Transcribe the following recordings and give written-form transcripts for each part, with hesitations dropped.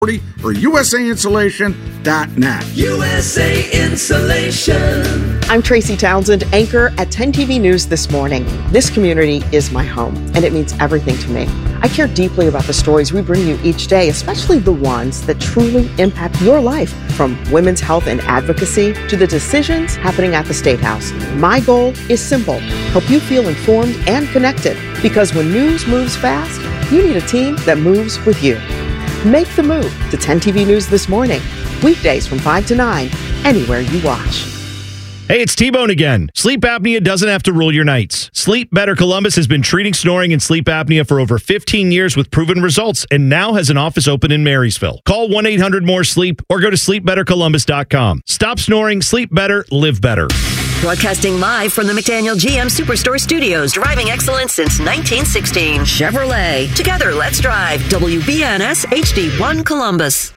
or USAinsulation.net. USA Insulation. I'm Tracy Townsend, anchor at 10 TV News This Morning. This community is my home, and it means everything to me. I care deeply about the stories we bring you each day, especially the ones that truly impact your life, from women's health and advocacy to the decisions happening at the State House. My goal is simple: help you feel informed and connected, because when news moves fast, you need a team that moves with you. Make the move to 10 TV News This Morning, weekdays from 5 to 9, anywhere you watch. Hey, it's T-Bone again. Sleep apnea doesn't have to rule your nights. Sleep Better Columbus has been treating snoring and sleep apnea for over 15 years with proven results, and now has an office open in Marysville. Call 1-800-MORE-SLEEP or go to sleepbettercolumbus.com. Stop snoring, sleep better, live better. Broadcasting live from the McDaniel GM Superstore Studios, driving excellence since 1916. Chevrolet. Together, let's drive. WBNS HD1 Columbus.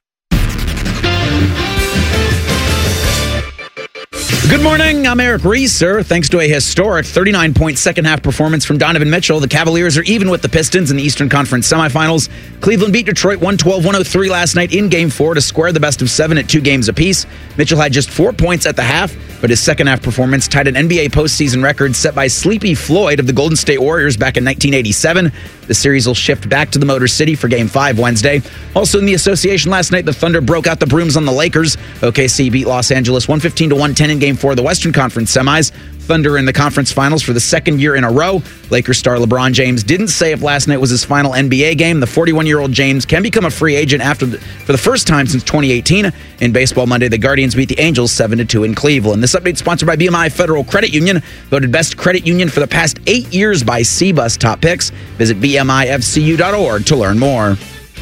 Good morning, I'm Eric Reeser. Thanks to a historic 39-point second-half performance from Donovan Mitchell, the Cavaliers are even with the Pistons in the Eastern Conference semifinals. Cleveland beat Detroit 112-103 last night in Game 4 to square the best of 7 at 2 games apiece. Mitchell had just 4 points at the half, but his second-half performance tied an NBA postseason record set by Sleepy Floyd of the Golden State Warriors back in 1987. The series will shift back to the Motor City for Game 5 Wednesday. Also in the association last night, the Thunder broke out the brooms on the Lakers. OKC beat Los Angeles 115-110 in Game 4 of the Western Conference semis. Thunder in the conference finals for the second year in a row. Lakers star LeBron James didn't say if last night was his final NBA game. The 41-year-old James can become a free agent for the first time since 2018. In baseball Monday, the Guardians beat the Angels 7-2 in Cleveland. This update sponsored by BMI Federal Credit Union, voted best credit union for the past 8 years by CBUS Top Picks. Visit bmifcu.org to learn more.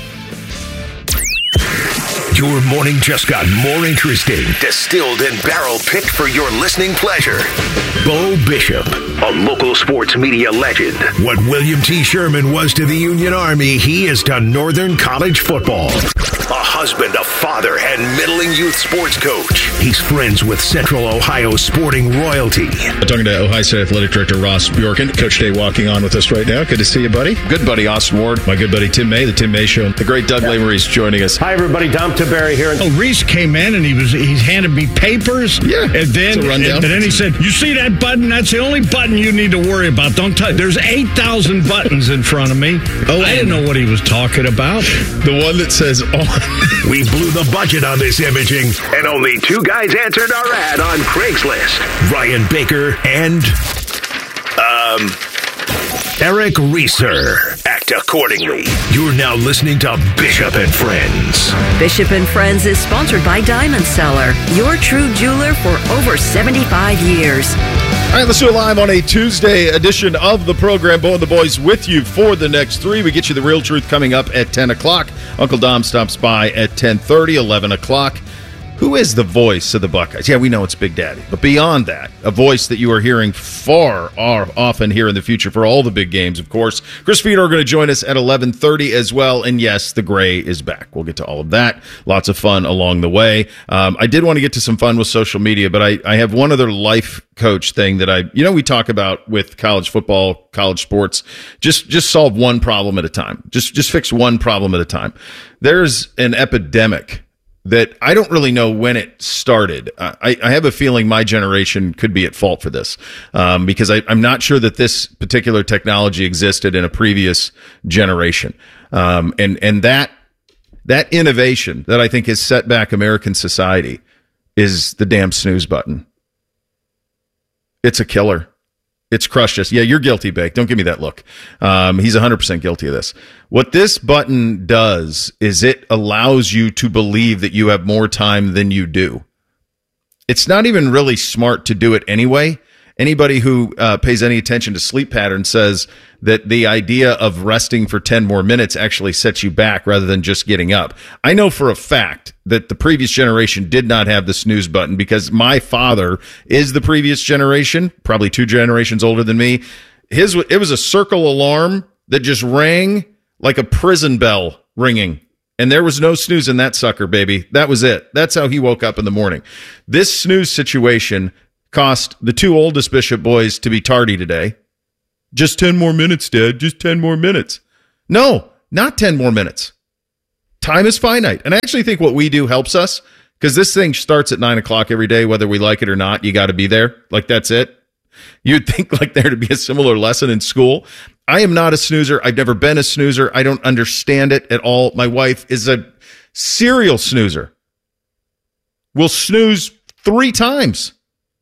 Your morning just got more interesting, distilled and barrel-picked for your listening pleasure. Bo Bishop, a local sports media legend. What William T. Sherman was to the Union Army, he is to Northern College football. A husband, a father, and middling youth sports coach. He's friends with Central Ohio sporting royalty. I'm talking to Ohio State Athletic Director Ross Bjorken. Coach Day walking on with us right now. Good to see you, buddy. Good buddy, Austin Ward. My good buddy, Tim May, the Tim May Show. The great Doug Lamere's joining us. Hi, everybody. Dom Tiberi here. Reese came in and he handed me papers. Yeah, and then he said, "You see that button? That's the only button you need to worry about. Don't touch. There's 8,000 buttons in front of me." I didn't know what he was talking about. The one that says on. We blew the budget on this imaging, and only 2 guys answered our ad on Craigslist. Ryan Baker and Eric Reeser. Act accordingly. You're now listening to Bishop and Friends. Bishop and Friends is sponsored by Diamond Seller, your true jeweler for over 75 years. All right, let's do it live on a Tuesday edition of the program. Bo and the boys with you for the next 3. We get you the real truth coming up at 10 o'clock. Uncle Dom stops by at 10:30, 11 o'clock. Who is the voice of the Buckeyes? Yeah, we know it's Big Daddy. But beyond that, a voice that you are hearing far often here in the future for all the big games, of course. Chris Fedor going to join us at 11:30 as well. And yes, the Gray is back. We'll get to all of that. Lots of fun along the way. I did want to get to some fun with social media, but I have one other life coach thing that we talk about with college football, college sports. Just solve one problem at a time. Just fix one problem at a time. There's an epidemic that I don't really know when it started. I have a feeling my generation could be at fault for this because I'm not sure that this particular technology existed in a previous generation. And that innovation that I think has set back American society is the damn snooze button. It's a killer. It's crushed us. Yeah, you're guilty, Bake. Don't give me that look. He's 100% guilty of this. What this button does is it allows you to believe that you have more time than you do. It's not even really smart to do it anyway. Anybody who pays any attention to sleep patterns says that the idea of resting for 10 more minutes actually sets you back rather than just getting up. I know for a fact that the previous generation did not have the snooze button because my father is the previous generation, probably 2 generations older than me. It was a circle alarm that just rang like a prison bell ringing. And there was no snooze in that sucker, baby. That was it. That's how he woke up in the morning. This snooze situation cost the 2 oldest Bishop boys to be tardy today. Just 10 more minutes, Dad. Just 10 more minutes. No, not 10 more minutes. Time is finite. And I actually think what we do helps us because this thing starts at 9 o'clock every day, whether we like it or not. You got to be there. Like, that's it. You'd think like there to be a similar lesson in school. I am not a snoozer. I've never been a snoozer. I don't understand it at all. My wife is a serial snoozer. Will snooze 3 times.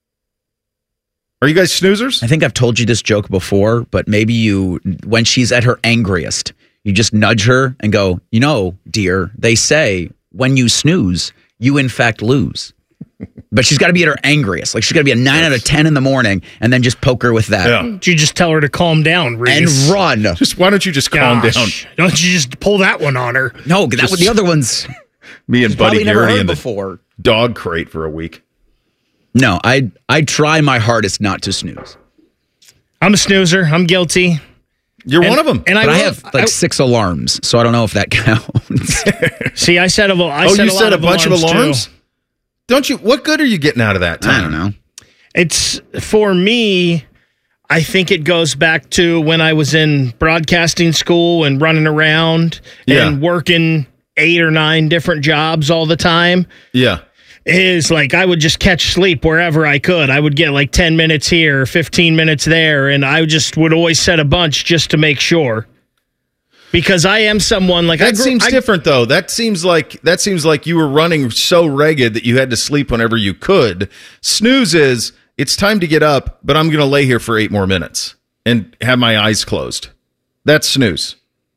Are you guys snoozers? I think I've told you this joke before, but maybe when she's at her angriest, you just nudge her and go, dear, they say when you snooze, you in fact lose. But she's got to be at her angriest. Like, she's got to be a 9 out of 10 in the morning, and then just poke her with that. Yeah. You just tell her to calm down, Reese. And run. Why don't you just calm down? Don't you just pull that one on her? No, that was the other ones. Me and Buddy Garrity in the before. Dog crate for a week. No, I try my hardest not to snooze. I'm a snoozer. I'm guilty. You're one of them. And I have 6 alarms, so I don't know if that counts. See, I set a bunch of alarms? Too. Don't you? What good are you getting out of that time? I don't know. It's, for me, I think it goes back to when I was in broadcasting school and running around and working 8 or 9 different jobs all the time. Yeah. Is like I would just catch sleep wherever I could. I would get like 10 minutes here, 15 minutes there, and I just would always set a bunch just to make sure. Because I am someone like that seems different though. That seems like you were running so ragged that you had to sleep whenever you could. Snooze is it's time to get up, but I'm going to lay here for 8 more minutes and have my eyes closed. That's snooze.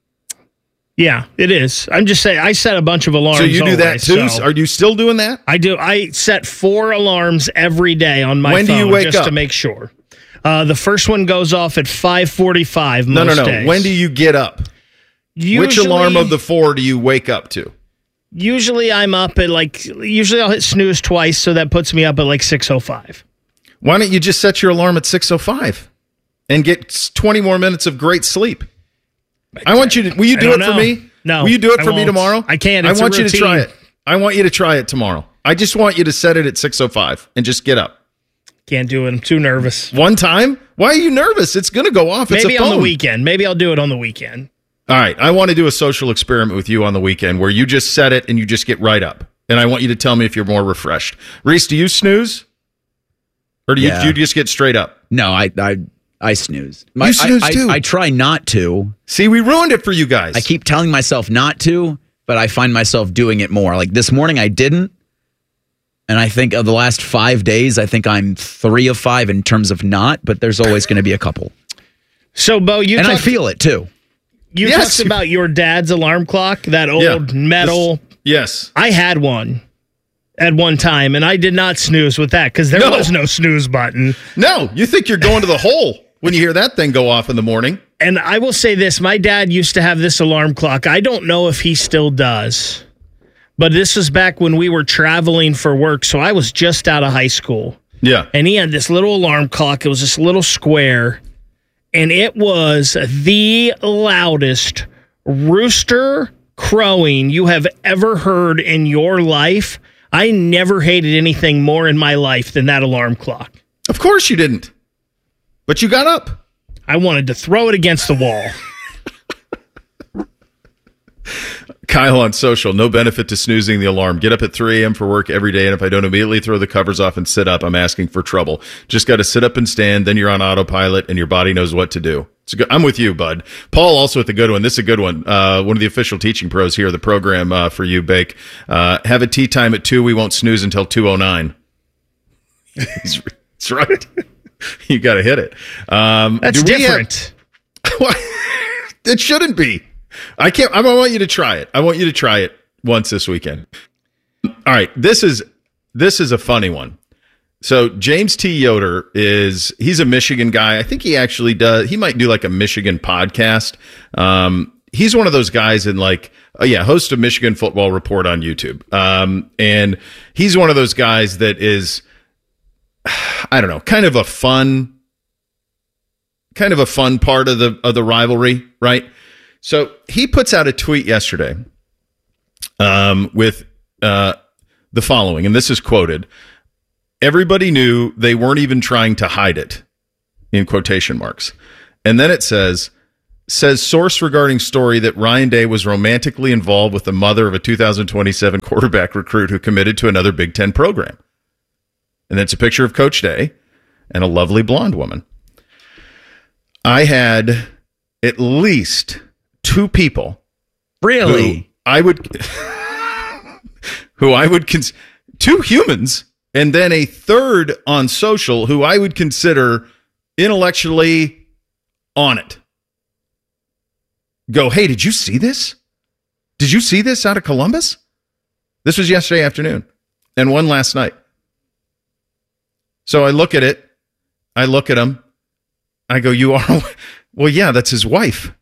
Yeah, it is. I'm just saying I set a bunch of alarms. So you do that too? So are you still doing that? I do. I set 4 alarms every day on my phone. When do you wake just up? To make sure? The first one goes off at 5:45 most days. No. When do you get up? Which alarm of the 4 do you wake up to? Usually I'm up at usually I'll hit snooze twice, so that puts me up at 6:05. Why don't you just set your alarm at 6:05 and get 20 more minutes of great sleep? I want you to, will you do it for me? No. Will you do it for me tomorrow? I can't. I want you to try it. I want you to try it tomorrow. I just want you to set it at 6:05 and just get up. Can't do it. I'm too nervous. One time? Why are you nervous? It's going to go off. Maybe on the weekend. Maybe I'll do it on the weekend. All right, I want to do a social experiment with you on the weekend where you just set it and you just get right up. And I want you to tell me if you're more refreshed. Reese, do you snooze? Or do you just get straight up? No, I snooze. You snooze too? I try not to. See, we ruined it for you guys. I keep telling myself not to, but I find myself doing it more. Like this morning I didn't. And I think of the last 5 days, I think I'm 3 of 5 in terms of not, but there's always going to be a couple. So, Bo, I feel it too. You talked about your dad's alarm clock, that old metal. Yes. I had one at one time, and I did not snooze with that because there was no snooze button. No, you think you're going to the hole when you hear that thing go off in the morning. And I will say this, my dad used to have this alarm clock. I don't know if he still does, but this was back when we were traveling for work, so I was just out of high school. Yeah. And he had this little alarm clock. It was this little square. And it was the loudest rooster crowing you have ever heard in your life. I never hated anything more in my life than that alarm clock. Of course you didn't. But you got up. I wanted to throw it against the wall. Kyle on social, no benefit to snoozing the alarm. Get up at 3 a.m. for work every day, and if I don't immediately throw the covers off and sit up, I'm asking for trouble. Just got to sit up and stand, then you're on autopilot, and your body knows what to do. I'm with you, bud. Paul also with the good one. This is a good one. One of the official teaching pros here, the program for you, Bake. Have a tea time at 2. We won't snooze until 2:09. That's right. You got to hit it. That's different. It shouldn't be. I want you to try it. I want you to try it once this weekend. All right. This is a funny one. So James T. Yoder he's a Michigan guy. I think he might do like a Michigan podcast. He's one of those guys host of Michigan Football Report on YouTube. And he's one of those guys that is, I don't know, kind of a fun part of the rivalry, right? So he puts out a tweet yesterday with the following, and this is quoted. Everybody knew they weren't even trying to hide it, in quotation marks. And then it says, says source regarding story that Ryan Day was romantically involved with the mother of a 2027 quarterback recruit who committed to another Big Ten program. And it's a picture of Coach Day and a lovely blonde woman. I had at least two people. Really? Who I would consider two humans, and then a third on social who I would consider intellectually on it. Go, hey, did you see this? Did you see this out of Columbus? This was yesterday afternoon, and one last night. So I look at it. I look at him. I go, you are? Well, yeah, that's his wife.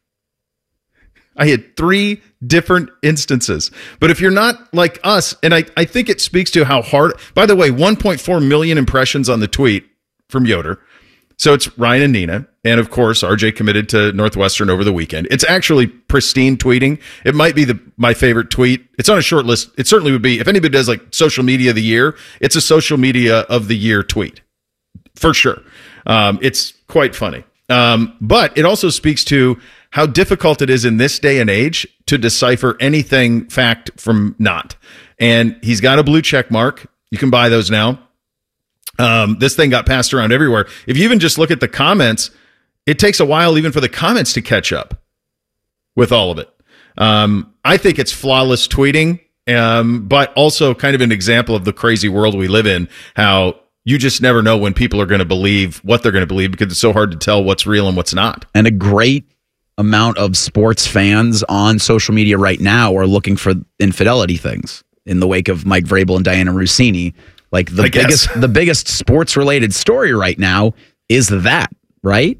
I had 3 different instances. But if you're not like us, and I think it speaks to how hard, by the way, 1.4 million impressions on the tweet from Yoder. So it's Ryan and Nina. And of course, RJ committed to Northwestern over the weekend. It's actually pristine tweeting. It might be my favorite tweet. It's on a short list. It certainly would be. If anybody does like social media of the year, it's a social media of the year tweet. For sure. It's quite funny. But it also speaks to how difficult it is in this day and age to decipher anything fact from not. And he's got a blue check mark. You can buy those now. This thing got passed around everywhere. If you even just look at the comments, it takes a while even for the comments to catch up with all of it. I think it's flawless tweeting, but also kind of an example of the crazy world we live in, how you just never know when people are going to believe what they're going to believe because it's so hard to tell what's real and what's not. And a great amount of sports fans on social media right now are looking for infidelity things in the wake of Mike Vrabel and Diana Rossini. Like the biggest sports related story right now is that, right?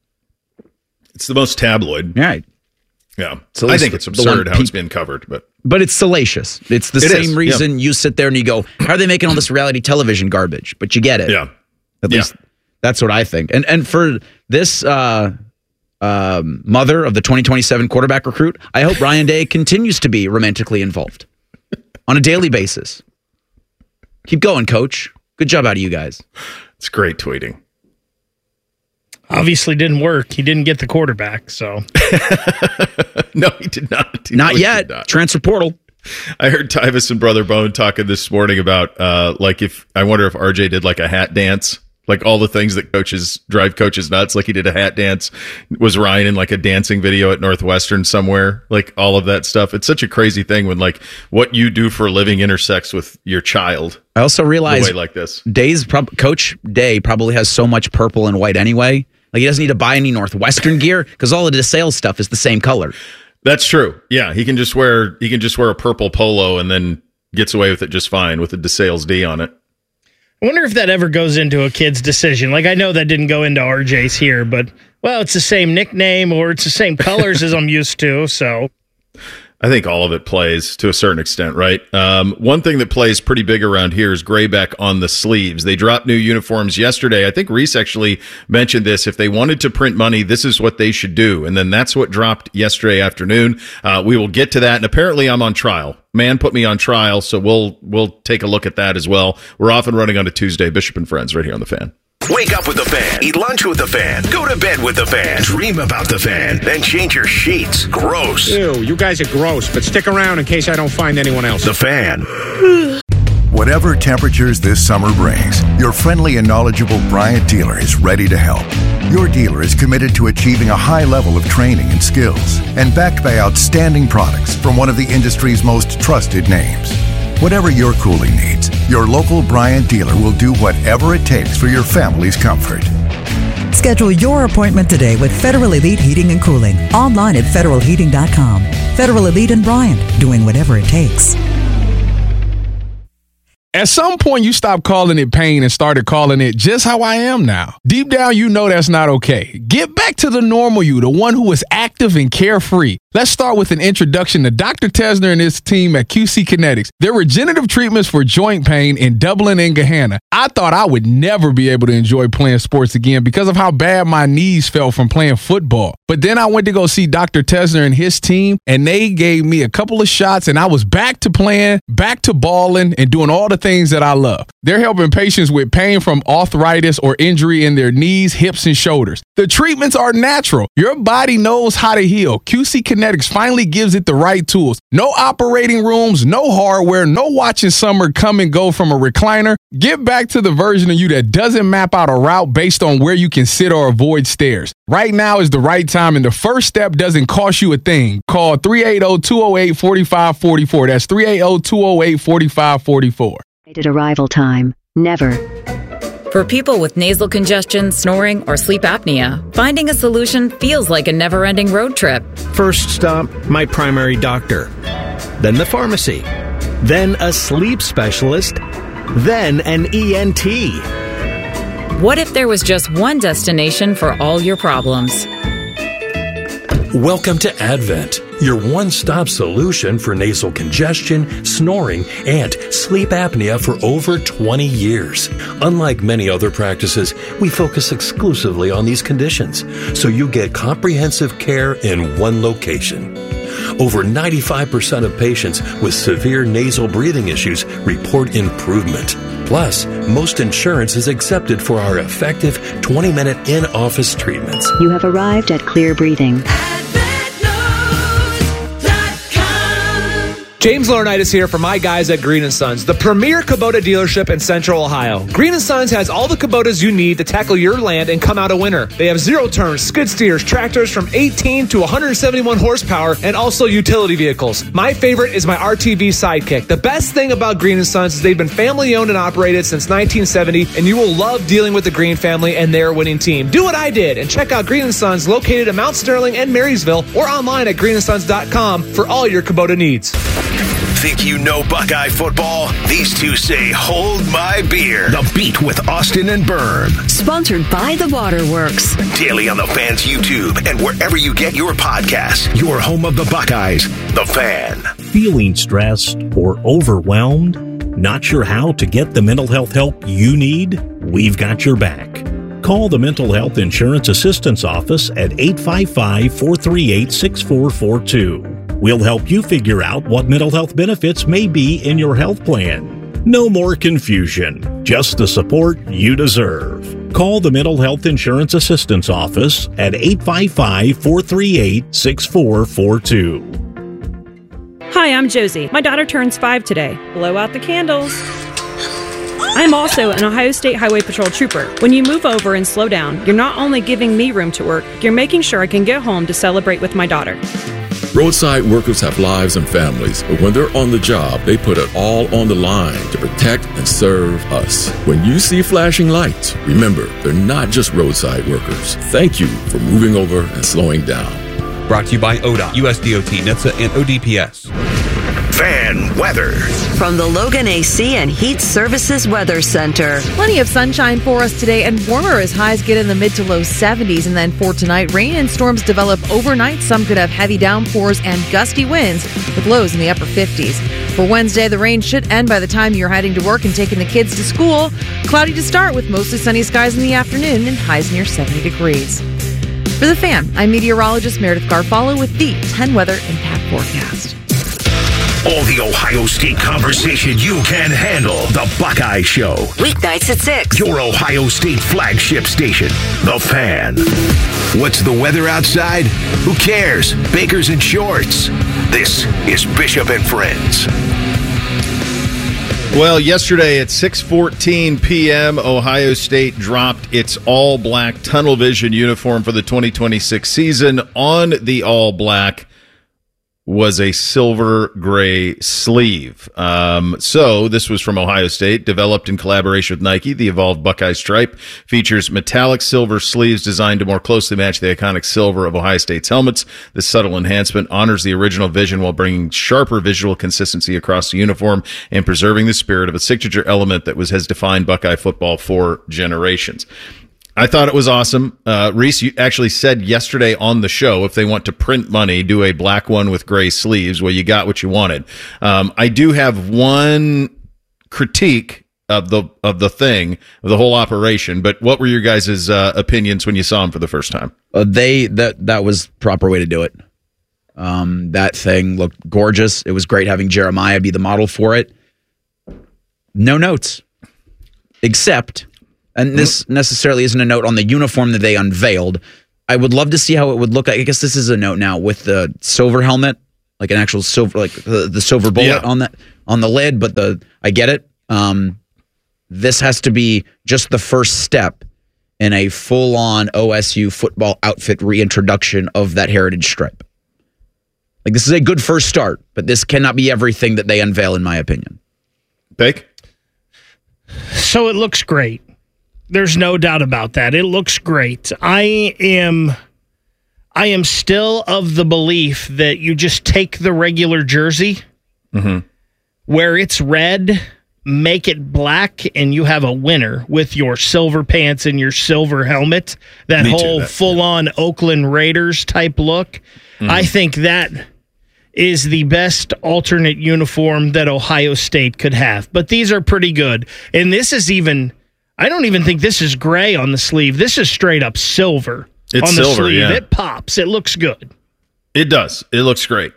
It's the most tabloid. Right. Yeah. I think it's absurd how it's being covered, but it's salacious. It's the same reason you sit there and you go, how are they making all this reality television garbage? But you get it. Yeah. At least that's what I think. And for this mother of the 2027 quarterback recruit, I hope Ryan Day continues to be romantically involved on a daily basis. Keep going, Coach. Good job out of you guys. It's great tweeting. Obviously didn't work. He didn't get the quarterback, so. No, he did not. Not yet. Transfer portal. I heard Tyvis and Brother Bone talking this morning about I wonder if RJ did like a hat dance, like all the things that drive coaches nuts. Like he did a hat dance. Was Ryan in like a dancing video at Northwestern somewhere? Like all of that stuff. It's such a crazy thing when like what you do for a living intersects with your child. I also realize like this. Coach Day probably has so much purple and white anyway. Like he doesn't need to buy any Northwestern gear because all of the DeSales stuff is the same color. That's true. Yeah, he can just wear a purple polo and then gets away with it just fine with the DeSales D on it. I wonder if that ever goes into a kid's decision. Like I know that didn't go into RJ's here, but well, it's the same nickname or it's the same colors as I'm used to. So I think all of it plays to a certain extent, right? One thing that plays pretty big around here is Grayback on the sleeves. They dropped new uniforms yesterday. I think Reese actually mentioned this. If they wanted to print money, this is what they should do. And then that's what dropped yesterday afternoon. We will get to that. And apparently I'm on trial. Man put me on trial, so we'll take a look at that as well. We're off and running on a Tuesday. Bishop and Friends right here on The Fan. Wake up with the Fan. Eat lunch with the Fan. Go to bed with the Fan. Dream about the Fan. Then change your sheets. Gross. Ew, you guys are gross, but stick around in case I don't find anyone else. The Fan. Whatever temperatures this summer brings, your friendly and knowledgeable Bryant dealer is ready to help. Your dealer is committed to achieving a high level of training and skills and backed by outstanding products from one of the industry's most trusted names. Whatever your cooling needs, your local Bryant dealer will do whatever it takes for your family's comfort. Schedule your appointment today with Federal Elite Heating and Cooling. Online at federalheating.com. Federal Elite and Bryant, doing whatever it takes. At some point, you stopped calling it pain and started calling it just how I am now. Deep down, you know that's not okay. Get back to the normal you, the one who is active and carefree. Let's start with an introduction to Dr. Tesner and his team at QC Kinetics. They're regenerative treatments for joint pain in Dublin and Gahanna. I thought I would never be able to enjoy playing sports again because of how bad my knees felt from playing football. But then I went to go see Dr. Tesner and his team, and they gave me a couple of shots, and I was back to playing, back to balling, and doing all the things that I love. They're helping patients with pain from arthritis or injury in their knees, hips, and shoulders. The treatments are natural. Your body knows how to heal. QC Kinetics finally gives it the right tools. No operating rooms, no hardware, no watching summer come and go from a recliner. Get back to the version of you that doesn't map out a route based on where you can sit or avoid stairs. Right now is the right time, and the first step doesn't cost you a thing. Call 380-208-4544. That's 380-208-4544. Arrival time. Never. For people with nasal congestion, snoring, or sleep apnea, finding a solution feels like a never-ending road trip. First stop, my primary doctor. Then the pharmacy. Then a sleep specialist. Then an ENT. What if there was just one destination for all your problems? Welcome to Advent, your one-stop solution for nasal congestion, snoring, and sleep apnea for over 20 years. Unlike many other practices, we focus exclusively on these conditions, so you get comprehensive care in one location. Over 95% of patients with severe nasal breathing issues report improvement. Plus, most insurance is accepted for our effective 20-minute in-office treatments. You have arrived at Clear Breathing. James Laurinaitis here for my guys at Green & Sons, the premier Kubota dealership in Central Ohio. Green & Sons has all the Kubotas you need to tackle your land and come out a winner. They have zero-turns, skid steers, tractors from 18 to 171 horsepower, and also utility vehicles. My favorite is my RTV Sidekick. The best thing about Green & Sons is they've been family-owned and operated since 1970, and you will love dealing with the Green family and their winning team. Do what I did and check out Green & Sons located in Mount Sterling and Marysville or online at greensons.com for all your Kubota needs. Think you know Buckeye football? These two say, hold my beer. The Beat with Austin and Berm. Sponsored by The Waterworks. Daily on the Fan's YouTube and wherever you get your podcasts. Your home of the Buckeyes, The Fan. Feeling stressed or overwhelmed? Not sure how to get the mental health help you need? We've got your back. Call the Mental Health Insurance Assistance Office at 855-438-6442. We'll help you figure out what mental health benefits may be in your health plan. No more confusion, just the support you deserve. Call the Mental Health Insurance Assistance Office at 855-438-6442. Hi, I'm Josie. My daughter turns 5 today. Blow out the candles. I'm also an Ohio State Highway Patrol trooper. When you move over and slow down, you're not only giving me room to work, you're making sure I can get home to celebrate with my daughter. Roadside workers have lives and families, but when they're on the job, they put it all on the line to protect and serve us. When you see flashing lights, remember, they're not just roadside workers. Thank you for moving over and slowing down. Brought to you by ODOT, USDOT, NHTSA, and ODPS. Fan weather. From the Logan AC and Heat Services Weather Center. Plenty of sunshine for us today and warmer as highs get in the mid to low 70s. And then for tonight, rain and storms develop overnight. Some could have heavy downpours and gusty winds with lows in the upper 50s. For Wednesday, the rain should end by the time you're heading to work and taking the kids to school. Cloudy to start with mostly sunny skies in the afternoon and highs near 70 degrees. For The Fan, I'm meteorologist Meredith Garfalo with the 10 Weather Impact Forecast. All the Ohio State conversation you can handle. The Buckeye Show. Weeknights at 6. Your Ohio State flagship station. The Fan. What's the weather outside? Who cares? Bakers and shorts. This is Bishop and Friends. Well, yesterday at 6:14 p.m., Ohio State dropped its all-black tunnel vision uniform for the 2026 season. On the all-black was a silver-gray sleeve. So this was from Ohio State, developed in collaboration with Nike. The Evolved Buckeye Stripe features metallic silver sleeves designed to more closely match the iconic silver of Ohio State's helmets. This subtle enhancement honors the original vision while bringing sharper visual consistency across the uniform and preserving the spirit of a signature element that has defined Buckeye football for generations. I thought it was awesome. Reese, you actually said yesterday on the show, if they want to print money, do a black one with gray sleeves. Well, you got what you wanted. I do have one critique of the whole operation, but what were your guys' opinions when you saw them for the first time? That was the proper way to do it. That thing looked gorgeous. It was great having Jeremiah be the model for it. No notes, except, and this necessarily isn't a note on the uniform that they unveiled. I would love to see how it would look. I guess this is a note now with the silver helmet, like an actual silver, like the silver bullet on the lid. But I get it. This has to be just the first step in a full-on OSU football outfit reintroduction of that heritage stripe. Like, this is a good first start, but this cannot be everything that they unveil, in my opinion. Bake? So it looks great. There's no doubt about that. It looks great. I am still of the belief that you just take the regular jersey where it's red, make it black, and you have a winner with your silver pants and your silver helmet. That whole full-on Oakland Raiders type look. I think that is the best alternate uniform that Ohio State could have. But these are pretty good. And this is even, I don't even think this is gray on the sleeve. This is straight up silver on the sleeve. Yeah. It pops. It looks good. It does. It looks great.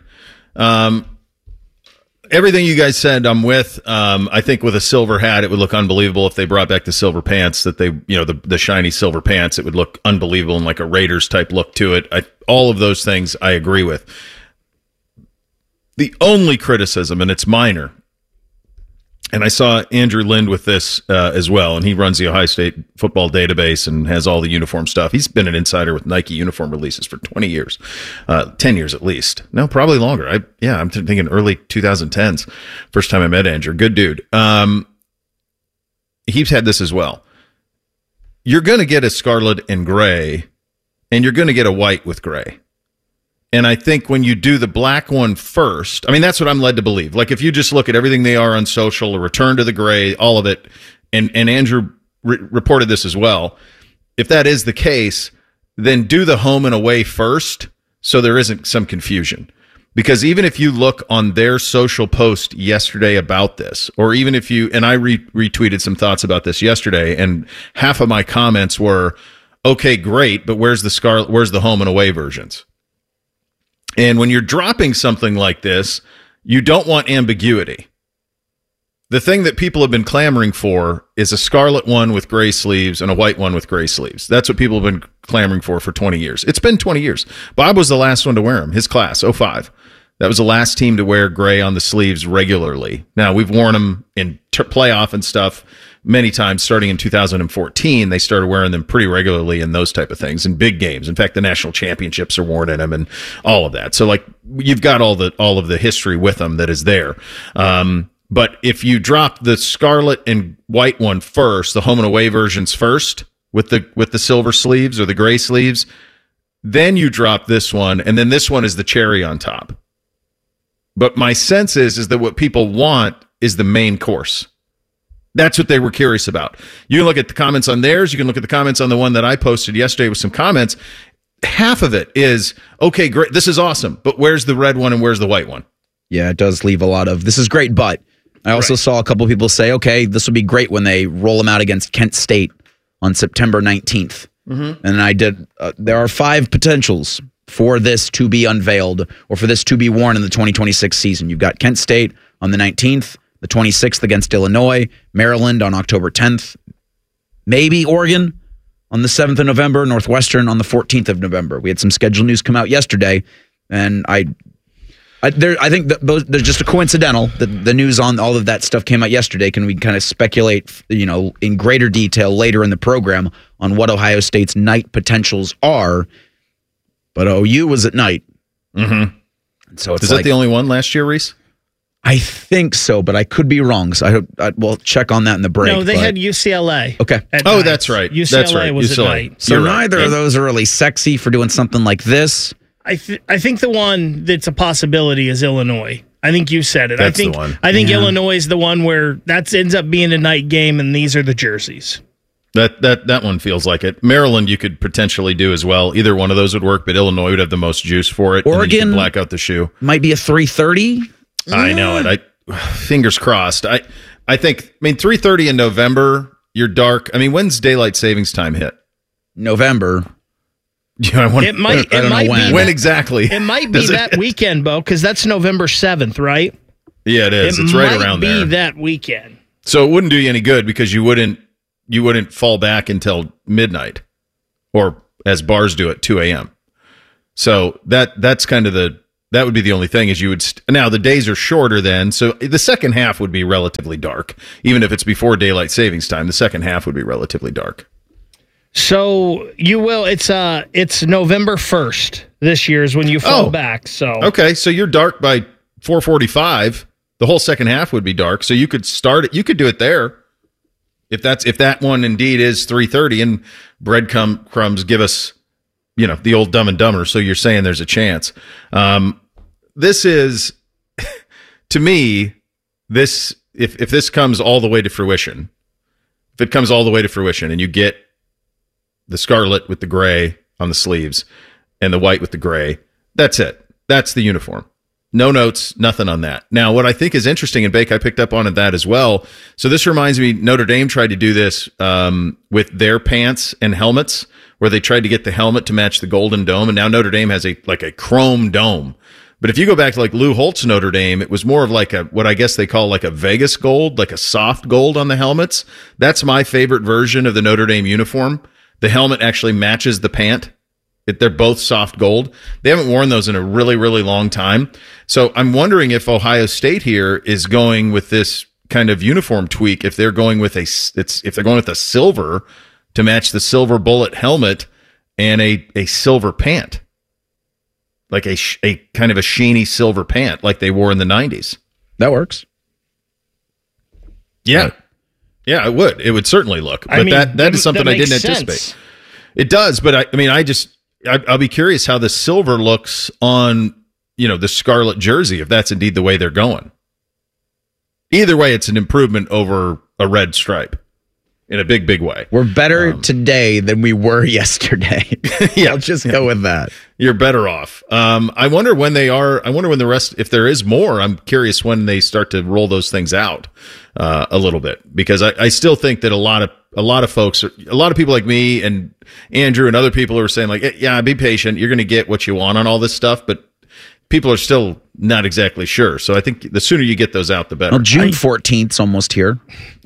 Everything you guys said, I'm with. I think with a silver hat, it would look unbelievable if they brought back the silver pants. That they, the shiny silver pants, it would look unbelievable and like a Raiders type look to it. All of those things I agree with. The only criticism, and it's minor, and I saw Andrew Lind with this as well, and he runs the Ohio State football database and has all the uniform stuff. He's been an insider with Nike uniform releases for 20 years, 10 years at least. No, probably longer. I'm thinking early 2010s. First time I met Andrew. Good dude. He's had this as well. You're going to get a scarlet and gray, and you're going to get a white with gray. And I think when you do the black one first, I mean, that's what I'm led to believe. Like, if you just look at everything they are on social, a return to the gray, all of it, and Andrew reported this as well. If that is the case, then do the home and away first so there isn't some confusion. Because even if you look on their social post yesterday about this, or even if you, and I retweeted some thoughts about this yesterday, and half of my comments were, okay, great, but where's the home and away versions? And when you're dropping something like this, you don't want ambiguity. The thing that people have been clamoring for is a scarlet one with gray sleeves and a white one with gray sleeves. That's what people have been clamoring for 20 years. It's been 20 years. Bob was the last one to wear them, his class, 05. That was the last team to wear gray on the sleeves regularly. Now, we've worn them in playoff and stuff many times. Starting in 2014, they started wearing them pretty regularly in those type of things, in big games. In fact, the national championships are worn in them and all of that. So, like, you've got all of the history with them that is there. But if you drop the scarlet and white one first, the home and away versions first, with the silver sleeves or the gray sleeves, then you drop this one, and then this one is the cherry on top. But my sense is that what people want is the main course. That's what they were curious about. You can look at the comments on theirs. You can look at the comments on the one that I posted yesterday with some comments. Half of it is, okay, great, this is awesome, but where's the red one and where's the white one? Yeah, it does leave a lot of, this is great, but I also saw a couple people say, okay, this will be great when they roll them out against Kent State on September 19th. Mm-hmm. And I did, there are 5 potentials for this to be unveiled or for this to be worn in the 2026 season. You've got Kent State on the 19th, the 26th against Illinois, Maryland on October 10th, maybe Oregon on the 7th of November, Northwestern on the 14th of November. We had some schedule news come out yesterday, and I think that they're just a coincidental that the news on all of that stuff came out yesterday. Can we kind of speculate, in greater detail later in the program on what Ohio State's night potentials are? But OU was at night. Mm-hmm. So it's is that the only one last year, Reese? I think so, but I could be wrong. So we'll check on that in the break. No, they had UCLA. Okay. Oh, that's right. UCLA was at night. So neither of those are really sexy for doing something like this. I think the one that's a possibility is Illinois. I think you said it. That's the one. I think Illinois is the one where that ends up being a night game, and these are the jerseys. That one feels like it. Maryland, you could potentially do as well. Either one of those would work, but Illinois would have the most juice for it. Oregon, and then you black out the shoe. Might be a 3:30. I know it. Fingers crossed. I think. 3:30 in November. You're dark. When's daylight savings time hit? November. Yeah, It might I don't know when. When exactly? It might be that weekend, Bo, because that's November 7th, right? Yeah, it is. It's right around there. It might be that weekend. So it wouldn't do you any good because you wouldn't fall back until midnight, or as bars do at 2 a.m. So that's kind of that would be the only thing is you would now the days are shorter then, so the second half would be relatively dark, even if it's before daylight savings time. The second half would be relatively dark. So you will. It's November 1st this year is when you fall back. So okay, so you're dark by 4:45. The whole second half would be dark. So you could start it. You could do it there. If that one indeed is 3:30 and breadcrumbs give us, the old Dumb and Dumber. So you're saying there's a chance. This is, to me, if this comes all the way to fruition, and you get the scarlet with the gray on the sleeves and the white with the gray, that's it. That's the uniform. No notes, nothing on that. Now, what I think is interesting, and Bake, I picked up on that as well. So this reminds me, Notre Dame tried to do this with their pants and helmets, where they tried to get the helmet to match the golden dome, and now Notre Dame has a chrome dome. But if you go back to Lou Holtz Notre Dame, it was more of what I guess they call a Vegas gold, like a soft gold on the helmets. That's my favorite version of the Notre Dame uniform. The helmet actually matches the pant. They're both soft gold. They haven't worn those in a really, really long time. So I'm wondering if Ohio State here is going with this kind of uniform tweak. If they're going with a silver to match the silver bullet helmet and a silver pant, like a kind of a sheeny silver pant, like they wore in the 90s. That works. Yeah, yeah, it would. It would certainly look. But that is something I didn't anticipate. It does, but I'll be curious how the silver looks on, the scarlet jersey, if that's indeed the way they're going. Either way, it's an improvement over a red stripe in a big, big way. We're better today than we were yesterday. Yeah. I'll just go with that. You're better off. I wonder when the rest, if there is more, I'm curious when they start to roll those things out a little bit, because I still think that a lot of folks, a lot of people like me and Andrew and other people are saying yeah, be patient. You're going to get what you want on all this stuff, but people are still not exactly sure. So I think the sooner you get those out, the better. Well, June 14th is almost here.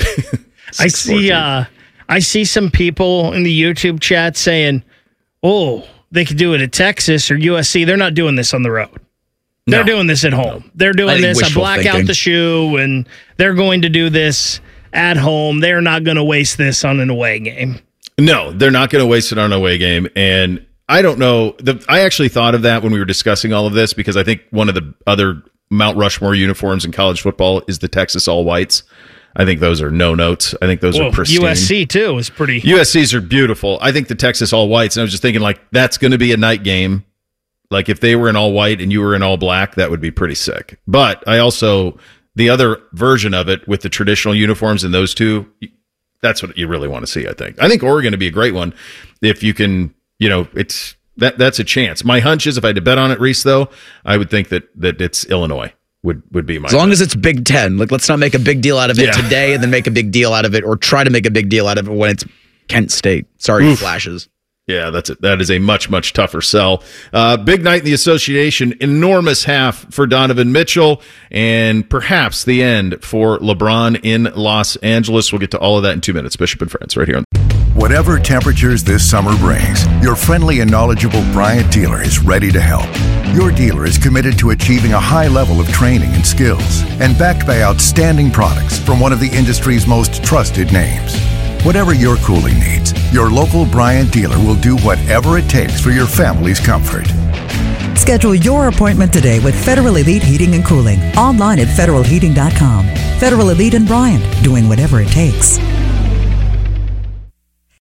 I see some people in the YouTube chat saying, they could do it at Texas or USC. They're not doing this on the road. They're doing this at home. They're doing this. I black out the shoe, and they're going to do this at home. They're not going to waste this on an away game. No, they're not going to waste it on an away game. And I don't know. I actually thought of that when we were discussing all of this, because I think one of the other Mount Rushmore uniforms in college football is the Texas All Whites. I think those are no notes. I think those are pristine. USC too is pretty. USC's are beautiful. I think the Texas All Whites, and I was just thinking that's going to be a night game. If they were in all white and you were in all black, that would be pretty sick. But I also, the other version of it with the traditional uniforms and those two, that's what you really want to see, I think. I think Oregon would be a great one if you can, that's a chance. My hunch is, if I had to bet on it, Reese, though, I would think that it's Illinois. Would be my as long as it's Big Ten. Let's not make a big deal out of it today and then make a big deal out of it, or try to make a big deal out of it when it's Kent State. Sorry, Flashes. Yeah, that is a much, much tougher sell. Big night in the association. Enormous half for Donovan Mitchell, and perhaps the end for LeBron in Los Angeles. We'll get to all of that in 2 minutes. Bishop and Friends, right here on. Whatever temperatures this summer brings, your friendly and knowledgeable Bryant dealer is ready to help. Your dealer is committed to achieving a high level of training and skills, and backed by outstanding products from one of the industry's most trusted names. Whatever your cooling needs, your local Bryant dealer will do whatever it takes for your family's comfort. Schedule your appointment today with Federal Elite Heating and Cooling. Online at federalheating.com. Federal Elite and Bryant, doing whatever it takes.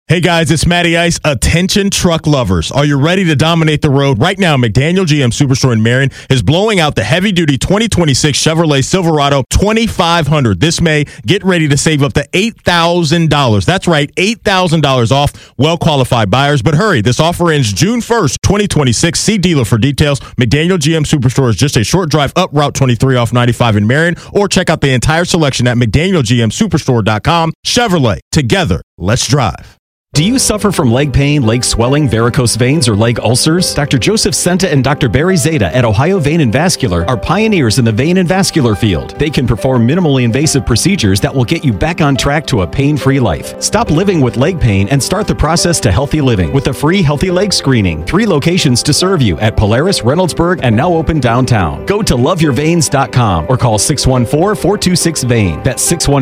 Hey guys, it's Matty Ice. Attention truck lovers. Are you ready to dominate the road? Right now, McDaniel GM Superstore in Marion is blowing out the heavy-duty 2026 Chevrolet Silverado 2500 this May. Get ready to save up to $8,000. That's right, $8,000 off well-qualified buyers. But hurry, this offer ends June 1st, 2026. See dealer for details. McDaniel GM Superstore is just a short drive up Route 23 off 95 in Marion, or check out the entire selection at McDanielGMSuperstore.com. Chevrolet, together, let's drive. Do you suffer from leg pain, leg swelling, varicose veins, or leg ulcers? Dr. Joseph Senta and Dr. Barry Zeta at Ohio Vein and Vascular are pioneers in the vein and vascular field. They can perform minimally invasive procedures that will get you back on track to a pain-free life. Stop living with leg pain and start the process to healthy living with a free Healthy Leg Screening. 3 locations to serve you at Polaris, Reynoldsburg, and now open downtown. Go to loveyourveins.com or call 614-426-VEIN. That's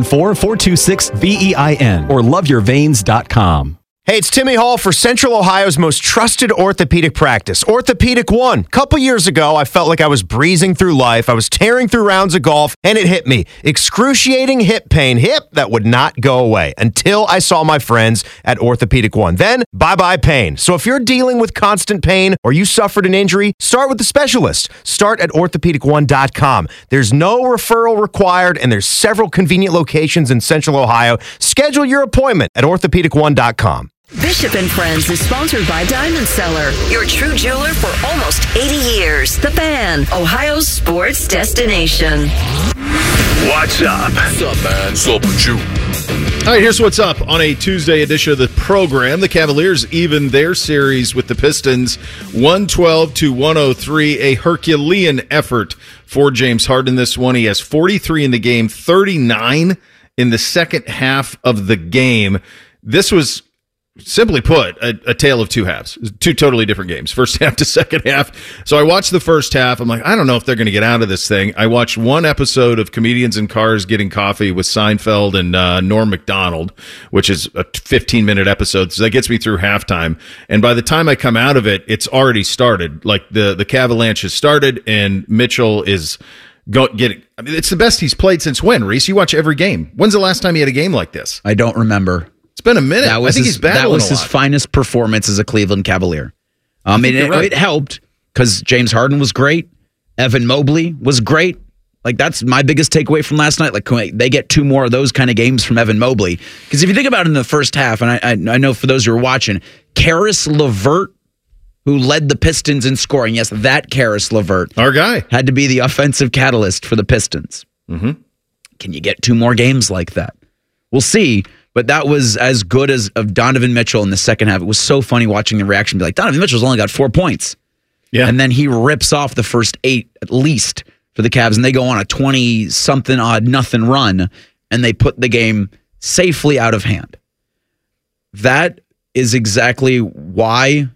614-426-VEIN or loveyourveins.com. Hey, it's Timmy Hall for Central Ohio's most trusted orthopedic practice, Orthopedic One. A couple years ago, I felt like I was breezing through life. I was tearing through rounds of golf, and it hit me. Excruciating hip pain. Hip that would not go away until I saw my friends at Orthopedic One. Then, bye-bye pain. So if you're dealing with constant pain or you suffered an injury, start with the specialist. Start at orthopedic1.com. There's no referral required, and there's several convenient locations in Central Ohio. Schedule your appointment at orthopedic1.com. Bishop and Friends is sponsored by Diamond Seller, your true jeweler for almost 80 years. The Fan, Ohio's sports destination. What's up? What's up, man? What's up with you? All right, here's what's up on a Tuesday edition of the program. The Cavaliers even their series with the Pistons 112-103, a Herculean effort for James Harden this one. He has 43 in the game, 39 in the second half of the game. This was, simply put, a tale of two halves. Two totally different games, first half to second half. So I watched the first half. I'm like, I don't know if they're going to get out of this thing. I watched one episode of Comedians in Cars Getting Coffee with Seinfeld and Norm Macdonald, which is a 15-minute episode. So that gets me through halftime. And by the time I come out of it, it's already started. Like the Cavalanche has started, and Mitchell is getting. I mean, it's the best he's played since when, Reese? You watch every game. When's the last time he had a game like this? I don't remember. It's been a minute. I think he's battling. That was his finest performance as a Cleveland Cavalier. It helped because James Harden was great. Evan Mobley was great. Like, that's my biggest takeaway from last night. Like, they get 2 more of those kind of games from Evan Mobley. Because if you think about it in the first half, and I know for those who are watching, Karis LeVert, who led the Pistons in scoring, yes, that Karis LeVert, our guy, had to be the offensive catalyst for the Pistons. Mm-hmm. Can you get 2 more games like that? We'll see. But that was as good as of Donovan Mitchell in the second half. It was so funny watching the reaction. Be like, Donovan Mitchell's only got 4 points. Yeah. And then he rips off the first 8 at least for the Cavs, and they go on a 20-something odd nothing run, and they put the game safely out of hand. That is exactly why